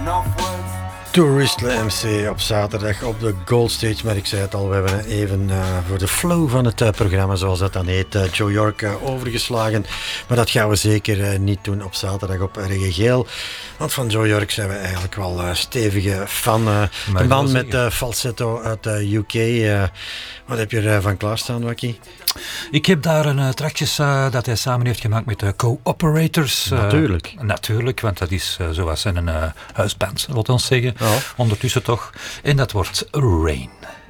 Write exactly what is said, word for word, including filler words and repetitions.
Tourist M C op zaterdag op de Gold Stage. Maar ik zei het al, we hebben even uh, voor de flow van het uh, programma, zoals dat dan heet, uh, Joe York uh, overgeslagen. Maar dat gaan we zeker uh, niet doen op zaterdag op Reggae Geel. Want van Joe York zijn we eigenlijk wel uh, stevige fan. Uh, de man met uh, falsetto uit uh, U K. Uh, wat heb je er uh, van klaarstaan, Wakkie? Ik heb daar een uh, trackjes uh, dat hij samen heeft gemaakt met de Co-Operators. Uh, natuurlijk. Natuurlijk, want dat is uh, zoals een uh, huisband, laat ons zeggen. Oh. Ondertussen toch. En dat wordt Rain.